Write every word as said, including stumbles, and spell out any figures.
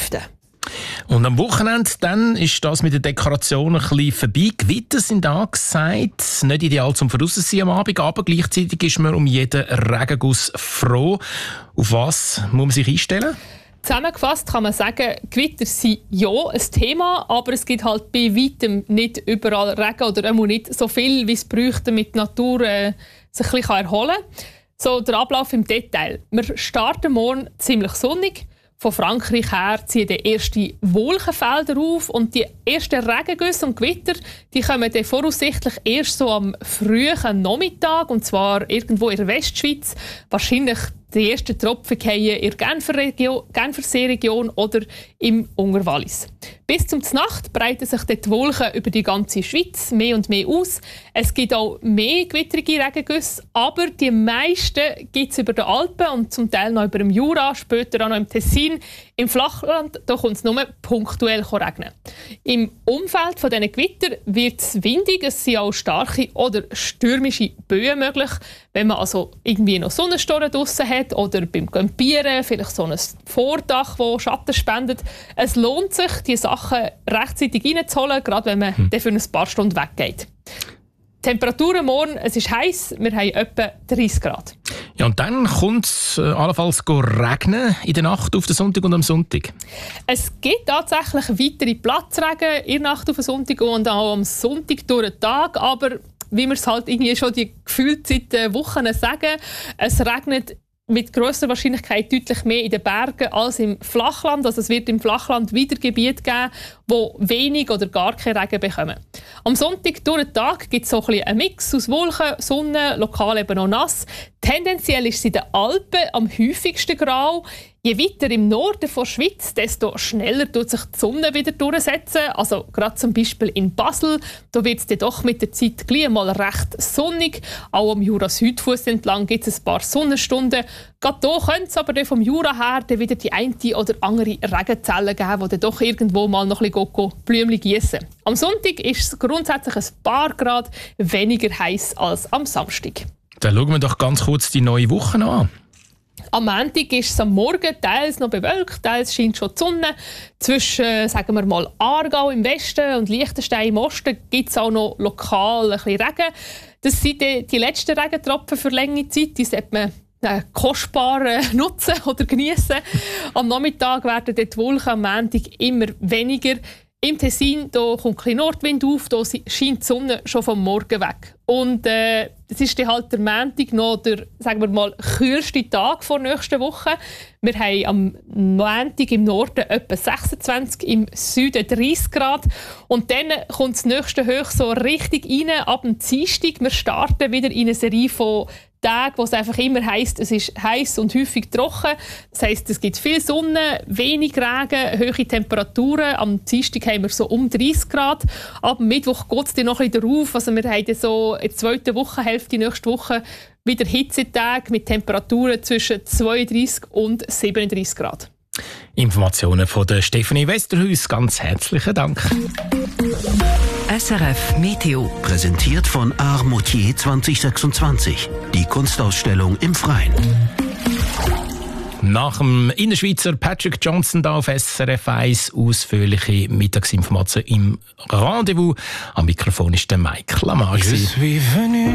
lüften. Und am Wochenende dann ist das mit der Dekoration ein bisschen vorbei. Gewitter sind angesagt. Nicht ideal zum Voraussein am Abend, aber gleichzeitig ist man um jeden Regenguss froh. Auf was muss man sich einstellen? Zusammengefasst kann man sagen, Gewitter sind ja ein Thema, aber es gibt halt bei weitem nicht überall Regen oder auch nicht so viel, wie es bräuchte, damit die Natur äh, sich ein bisschen erholen kann. So der Ablauf im Detail. Wir starten morgen ziemlich sonnig. Von Frankreich her ziehen die ersten Wolkenfelder auf und die ersten Regengüsse und Gewitter die kommen dann voraussichtlich erst so am frühen Nachmittag, und zwar irgendwo in der Westschweiz. Wahrscheinlich die ersten Tropfen fallen in der Genfer Region, Genfersee-Region oder im Unterwallis. Bis zum Nacht breiten sich die Wolken über die ganze Schweiz mehr und mehr aus. Es gibt auch mehr gewitterige Regengüsse, aber die meisten gibt es über den Alpen und zum Teil noch über dem Jura, später auch noch im Tessin. Im Flachland da kommt es nur punktuell regnen. Im Umfeld von diesen Gewitter wird es windig, es sind auch starke oder stürmische Böen möglich. Wenn man also irgendwie noch Sonnenstoren draussen hat oder beim Campieren vielleicht so ein Vordach, das Schatten spendet. Es lohnt sich, die Sachen rechtzeitig reinzuholen, gerade wenn man hm. dann für ein paar Stunden weggeht. Temperaturen morgen, es ist heiß, wir haben etwa dreißig Grad. Ja, und dann kommt es äh, allenfalls regnen in der Nacht auf den Sonntag und am Sonntag. Es gibt tatsächlich weitere Platzregen in der Nacht auf den Sonntag und auch am Sonntag durch den Tag, aber wie wir es halt irgendwie schon die gefühlt seit Wochen sagen, es regnet mit grosser Wahrscheinlichkeit deutlich mehr in den Bergen als im Flachland. Also es wird im Flachland wieder Gebiete geben, wo wenig oder gar keinen Regen bekommen. Am Sonntag durch den Tag gibt es so ein bisschen einen Mix aus Wolken, Sonne, lokal eben noch nass. Tendenziell ist es in den Alpen am häufigsten grau. Je weiter im Norden der Schweiz, desto schneller tut sich die Sonne wieder durchsetzen. Also gerade zum Beispiel in Basel, da wird es dann doch mit der Zeit gleich mal recht sonnig. Auch am Jura-Südfuss entlang gibt es ein paar Sonnenstunden. Gerade hier könnte es aber dann vom Jura her dann wieder die eine oder andere Regenzelle geben, die dann doch irgendwo mal noch ein bisschen Blümchen gießen. Am Sonntag ist es grundsätzlich ein paar Grad weniger heiß als am Samstag. Dann schauen wir doch ganz kurz die neue Woche an. Am Montag ist es am Morgen teils noch bewölkt, teils scheint schon die Sonne. Zwischen, sagen wir mal, Aargau im Westen und Liechtenstein im Osten gibt es auch noch lokal ein bisschen Regen. Das sind die, die letzten Regentropfen für längere Zeit. Die sollte man äh, kostbar äh, nutzen oder genießen. Am Nachmittag werden die Wolken am Montag immer weniger. Im Tessin da kommt ein bisschen Nordwind auf, da scheint die Sonne schon vom Morgen weg. Und äh, es ist dann halt der Montag noch der, sagen wir mal, kühlste Tag vor nächster Woche. Wir haben am Montag im Norden etwa sechsundzwanzig, im Süden dreißig Grad. Und dann kommt das nächste Hoch so richtig rein, ab dem Dienstag. Wir starten wieder in eine Serie von Tage, wo es einfach immer heisst, es ist heiß und häufig trocken. Das heisst, es gibt viel Sonne, wenig Regen, hohe Temperaturen. Am Dienstag haben wir so um dreißig Grad. Ab Mittwoch geht es dann noch ein bisschen darauf. Also wir haben dann so in der zweiten Wochenhälfte, nächste Woche, wieder Hitzetage mit Temperaturen zwischen zweiunddreißig und siebenunddreißig Grad. Informationen von der Stefanie Westerhuis. Ganz herzlichen Dank. S R F Meteo. Präsentiert von Art Moutier zwanzig sechsundzwanzig. Die Kunstausstellung im Freien. Nach dem Innerschweizer Patrick Johnson da auf S R F eins ausführliche Mittagsinformationen im Rendezvous. Am Mikrofon ist der Mike Lamar.